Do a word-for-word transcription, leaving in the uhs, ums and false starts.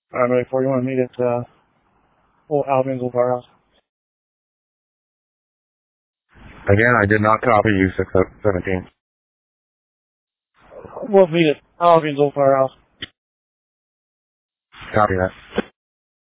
I'm ready for you. You want to meet at uh, Old Albion's old firehouse? Again, I did not copy you, six seventeen. We'll meet at Albion's old firehouse. Copy that.